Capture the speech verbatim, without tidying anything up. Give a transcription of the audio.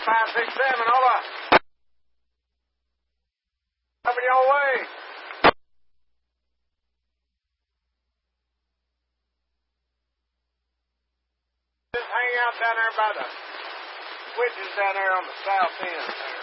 five six seven, over. Coming your way. Just hang out down there by the switches down there on the south end there.